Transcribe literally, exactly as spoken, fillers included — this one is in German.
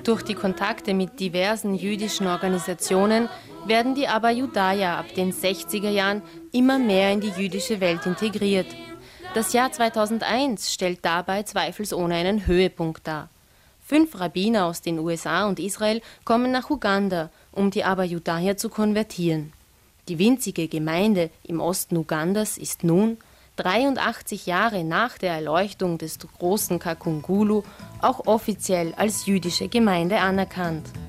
Durch die Kontakte mit diversen jüdischen Organisationen werden die Abba Judaya ab den sechziger Jahren immer mehr in die jüdische Welt integriert. Das Jahr zweitausendeins stellt dabei zweifelsohne einen Höhepunkt dar. Fünf Rabbiner aus den U S A und Israel kommen nach Uganda, um die Abba Judaya zu konvertieren. Die winzige Gemeinde im Osten Ugandas ist nun, dreiundachtzig Jahre nach der Erleuchtung des großen Kakungulu, auch offiziell als jüdische Gemeinde anerkannt.